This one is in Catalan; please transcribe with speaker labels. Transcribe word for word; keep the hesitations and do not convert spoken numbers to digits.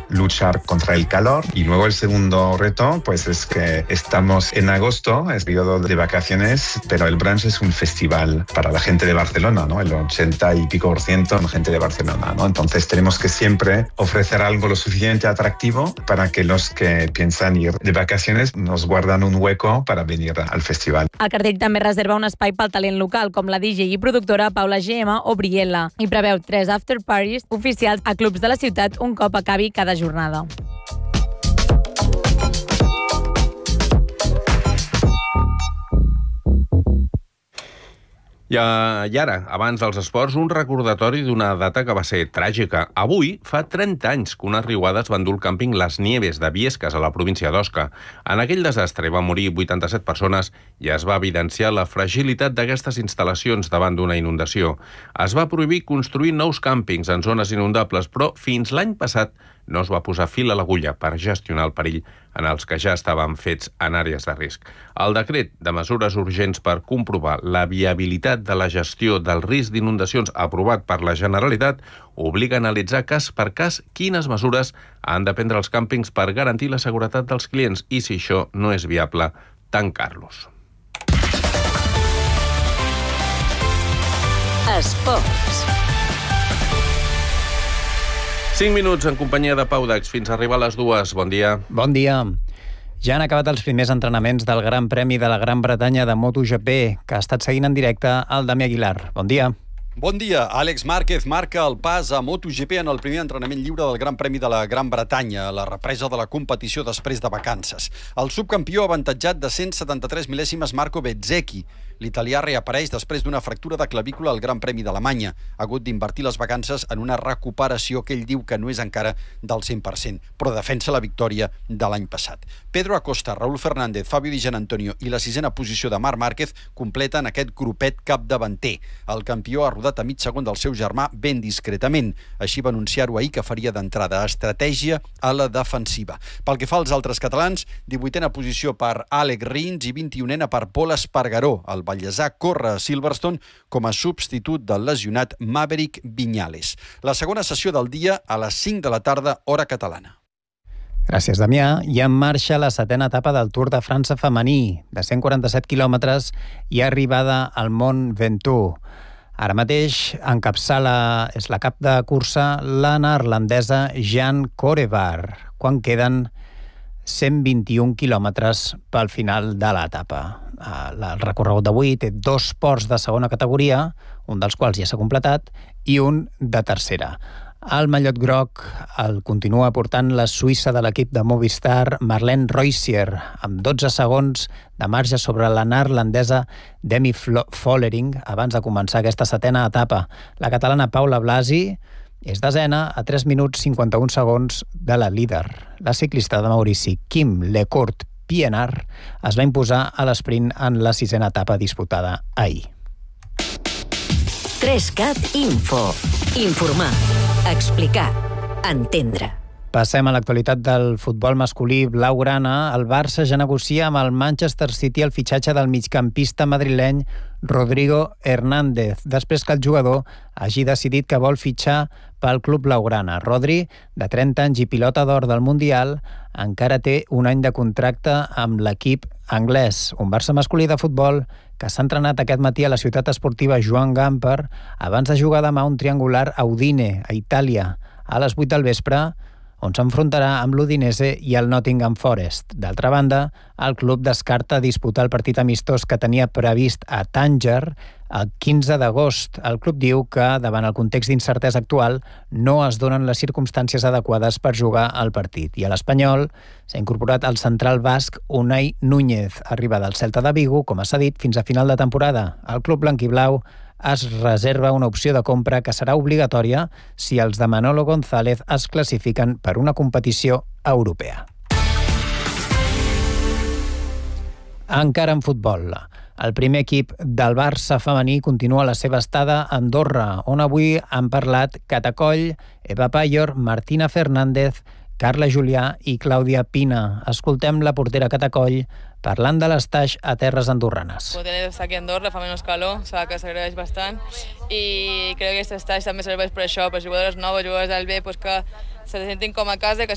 Speaker 1: luchar contra el calor. Y luego el segundo reto pues es que estamos en agosto, es periodo de vacaciones, pero el brunch es un festival para la gente de Barcelona, ¿no? El ochenta y pico por ciento son gente de Barcelona, ¿no? Entonces tenemos que siempre ofrecer algo lo suficientemente atractivo para que los que piensan ir de vacaciones nos guardan un hueco para venir al festival.
Speaker 2: El cartell també reserva un espai pel talent local, com la D J i productora Paula G M o Briella, i preveu tres after parties oficials a clubs de la ciutat un cop acabi cada jornada.
Speaker 3: I, I ara, abans dels esports, un recordatori d'una data que va ser tràgica. Avui fa trenta anys que unes riuades van dur el càmping Les Nieves de Biescas, a la província d'Osca. En aquell desastre van morir vuitanta-set persones i es va evidenciar la fragilitat d'aquestes instal·lacions davant d'una inundació. Es va prohibir construir nous càmpings en zones inundables, però fins l'any passat no es va posar fil a l'agulla per gestionar el perill en els que ja estaven fets en àrees de risc. El decret de mesures urgents per comprovar la viabilitat de la gestió del risc d'inundacions aprovat per la Generalitat obliga a analitzar cas per cas quines mesures han de prendre els càmpings per garantir la seguretat dels clients i, si això no és viable, tancar-los.
Speaker 4: Esports.
Speaker 3: cinc minuts en companyia de Pau Dax fins a arribar a les dues. Bon dia.
Speaker 5: Bon dia. Ja han acabat els primers entrenaments del Gran Premi de la Gran Bretanya de MotoGP, que ha estat seguint en directe el Damià Aguilar. Bon dia.
Speaker 6: Bon dia. Àlex Márquez marca el pas a MotoGP en el primer entrenament lliure del Gran Premi de la Gran Bretanya, la represa de la competició després de vacances. El subcampió avantatjat de cent setanta-tres mil·lèsimes Marco Bezzecchi. L'italià reapareix després d'una fractura de clavícula al Gran Premi d'Alemanya. Ha hagut d'invertir les vacances en una recuperació que ell diu que no és encara del cent per cent, però defensa la victòria de l'any passat. Pedro Acosta, Raúl Fernández, Fabio Di Giannantonio i la sisena posició de Marc Márquez completen aquest grupet capdavanter. El campió ha rodat a mig segon del seu germà ben discretament. Així va anunciar-ho ahir que faria d'entrada estratègia a la defensiva. Pel que fa als altres catalans, divuitena posició per Àlex Rins i vint-i-unena per Pol Espargaró. El Vallèsà corre a Silverstone com a substitut del lesionat Maverick Viñales. La segona sessió del dia a les cinc de la tarda, hora catalana.
Speaker 5: Gràcies, Damià. I en marxa la setena etapa del Tour de França femení, de cent quaranta-set quilòmetres i arribada al Mont Ventoux. Ara mateix encapçala, és la cap de cursa, la neerlandesa Jan Korevaar, quan queden cent vint-i-un quilòmetres pel final de l'etapa. El recorregut d'avui té dos ports de segona categoria, un dels quals ja s'ha completat, i un de tercera. El mallot groc el continua portant la suïssa de l'equip de Movistar, Marlene Reusier, amb dotze segons de marge sobre la neerlandesa Demi Follering abans de començar aquesta setena etapa. La catalana Paula Blasi és desena a tres minuts cinquanta-un segons de la líder. La ciclista de Maurici, Kim Lecourt-Pienaar, es va imposar a l'esprint en la sisena etapa disputada ahir.
Speaker 4: tres cat Info. Informar, explicar, entendre.
Speaker 5: Passem a l'actualitat del futbol masculí blaugrana. El Barça ja negocia amb el Manchester City el fitxatge del migcampista madrileny Rodrigo Hernández, després que el jugador hagi decidit que vol fitxar pel club blaugrana. Rodri, de trenta anys i pilota d'or del Mundial, encara té un any de contracte amb l'equip anglès. Un Barça masculí de futbol que s'ha entrenat aquest matí a la ciutat esportiva Joan Gamper abans de jugar demà un triangular a Udine, a Itàlia, a les vuit del vespre, on s'enfrontarà amb l'Udinese i el Nottingham Forest. D'altra banda, el club descarta disputar el partit amistós que tenia previst a Tànger el quinze d'agost. El club diu que, davant el context d'incertesa actual, no es donen les circumstàncies adequades per jugar al partit. I a l'Espanyol s'ha incorporat el central basc Unai Núñez, arriba del Celta de Vigo, com s'ha dit, fins a final de temporada. El club blanquiblau es reserva una opció de compra que serà obligatòria si els de Manolo González es classifiquen per una competició europea. Encara en futbol. El primer equip del Barça femení continua la seva estada a Andorra, on avui han parlat Catacoll, Eva Payor, Martina Fernández, Carla Julià i Clàudia Pina. Escoltem la portera Catacoll parlant de l'estaix a terres andorranes.
Speaker 7: Poder estar aquí a Andorra fa menys calor, sabe que s'agraeix bastant i crec que aquest estaix també serveix per això, per jugadors nous, jugadors del B, pues que se sentin com a casa, que